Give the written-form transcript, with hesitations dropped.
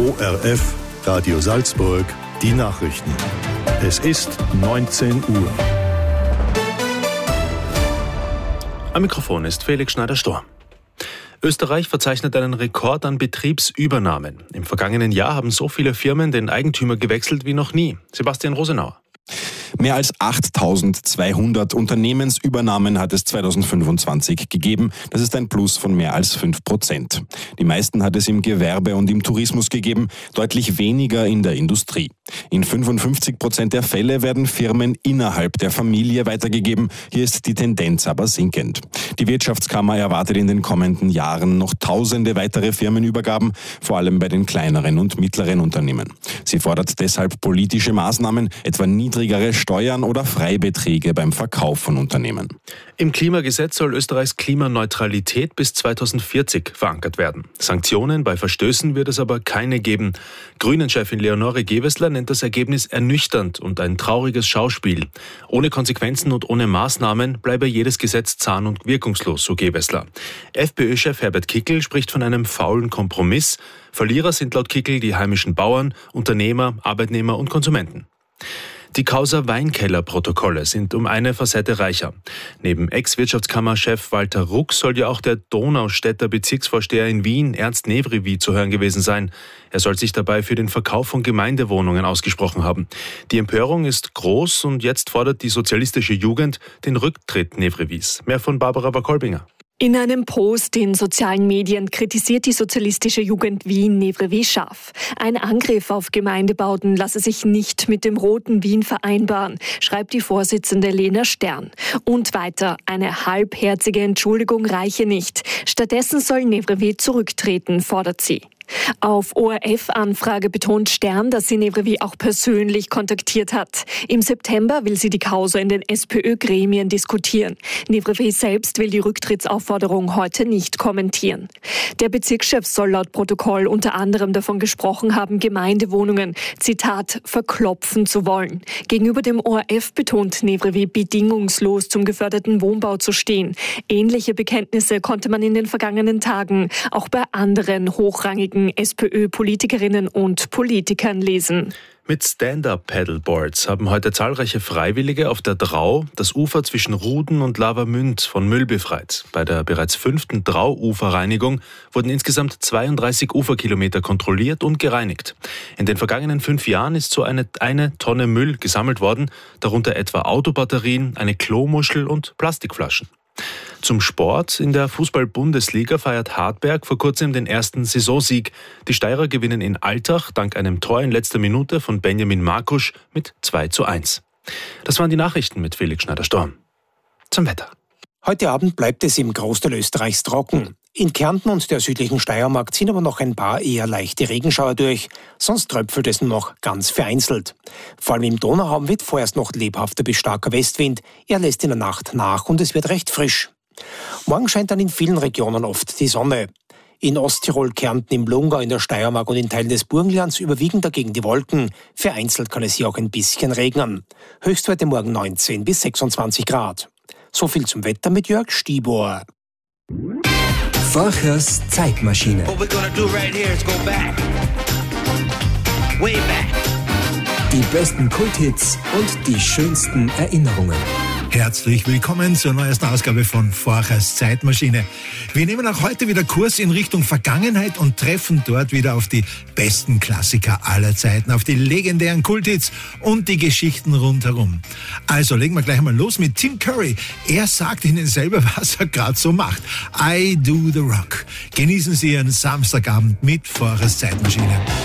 ORF, Radio Salzburg, die Nachrichten. Es ist 19 Uhr. Am Mikrofon ist Felix Schneider-Stor. Österreich verzeichnet einen Rekord an Betriebsübernahmen. Im vergangenen Jahr haben so viele Firmen den Eigentümer gewechselt wie noch nie. Sebastian Rosenauer. Mehr als 8.200 Unternehmensübernahmen hat es 2025 gegeben. Das ist ein Plus von mehr als 5%. Die meisten hat es im Gewerbe und im Tourismus gegeben, deutlich weniger in der Industrie. In 55% der Fälle werden Firmen innerhalb der Familie weitergegeben. Hier ist die Tendenz aber sinkend. Die Wirtschaftskammer erwartet in den kommenden Jahren noch tausende weitere Firmenübergaben, vor allem bei den kleineren und mittleren Unternehmen. Sie fordert deshalb politische Maßnahmen, etwa niedrigere Steuern oder Freibeträge beim Verkauf von Unternehmen. Im Klimagesetz soll Österreichs Klimaneutralität bis 2040 verankert werden. Sanktionen bei Verstößen wird es aber keine geben. Grünen-Chefin Leonore Gewessler nennt das Ergebnis ernüchternd und ein trauriges Schauspiel. Ohne Konsequenzen und ohne Maßnahmen bleibe jedes Gesetz zahn- und wirkungslos, so Gewessler. FPÖ-Chef Herbert Kickl spricht von einem faulen Kompromiss. Verlierer sind laut Kickl die heimischen Bauern, Unternehmer, Arbeitnehmer und Konsumenten. Die Causa Weinkeller-Protokolle sind um eine Facette reicher. Neben Ex-Wirtschaftskammerchef Walter Ruck soll ja auch der Donaustädter Bezirksvorsteher in Wien, Ernst Nevrivi, zu hören gewesen sein. Er soll sich dabei für den Verkauf von Gemeindewohnungen ausgesprochen haben. Die Empörung ist groß und jetzt fordert die sozialistische Jugend den Rücktritt Nevrivis. Mehr von Barbara Wakolbinger. In einem Post in sozialen Medien kritisiert die sozialistische Jugend Wien Nevrivi scharf. Ein Angriff auf Gemeindebauten lasse sich nicht mit dem roten Wien vereinbaren, schreibt die Vorsitzende Lena Stern. Und weiter, eine halbherzige Entschuldigung reiche nicht. Stattdessen soll Nevrivi zurücktreten, fordert sie. Auf ORF-Anfrage betont Stern, dass sie Nevrivi auch persönlich kontaktiert hat. Im September will sie die Causa in den SPÖ-Gremien diskutieren. Nevrivi selbst will die Rücktrittsaufforderung heute nicht kommentieren. Der Bezirkschef soll laut Protokoll unter anderem davon gesprochen haben, Gemeindewohnungen, Zitat, verklopfen zu wollen. Gegenüber dem ORF betont Nevrivi, bedingungslos zum geförderten Wohnbau zu stehen. Ähnliche Bekenntnisse konnte man in den vergangenen Tagen auch bei anderen hochrangigen SPÖ-Politikerinnen und Politikern lesen. Mit Stand-Up-Paddleboards haben heute zahlreiche Freiwillige auf der Drau das Ufer zwischen Ruden und Lavamünd von Müll befreit. Bei der bereits 5. Drau-Uferreinigung wurden insgesamt 32 Uferkilometer kontrolliert und gereinigt. In den vergangenen 5 Jahren ist so eine Tonne Müll gesammelt worden, darunter etwa Autobatterien, eine Klomuschel und Plastikflaschen. Zum Sport. In der Fußball-Bundesliga feiert Hartberg vor kurzem den ersten Saisonsieg. Die Steirer gewinnen in Altach dank einem Tor in letzter Minute von Benjamin Markusch mit 2:1. Das waren die Nachrichten mit Felix Schneider-Stor. Zum Wetter. Heute Abend bleibt es im Großteil Österreichs trocken. In Kärnten und der südlichen Steiermark ziehen aber noch ein paar eher leichte Regenschauer durch. Sonst tröpfelt es noch ganz vereinzelt. Vor allem im Donauraum weht vorerst noch lebhafter bis starker Westwind. Er lässt in der Nacht nach und es wird recht frisch. Morgen scheint dann in vielen Regionen oft die Sonne. In Osttirol, Kärnten, im Lungau, in der Steiermark und in Teilen des Burgenlands überwiegen dagegen die Wolken. Vereinzelt kann es hier auch ein bisschen regnen. Höchstwerte morgen 19 bis 26 Grad. So viel zum Wetter mit Jörg Stibor. Forchers Zeitmaschine. Die besten Kulthits und die schönsten Erinnerungen. Herzlich willkommen zur neuesten Ausgabe von Forchers Zeitmaschine. Wir nehmen auch heute wieder Kurs in Richtung Vergangenheit und treffen dort wieder auf die besten Klassiker aller Zeiten, auf die legendären Kulthits und die Geschichten rundherum. Also legen wir gleich mal los mit Tim Curry. Er sagt Ihnen selber, was er gerade so macht. I do the rock. Genießen Sie Ihren Samstagabend mit Forchers Zeitmaschine.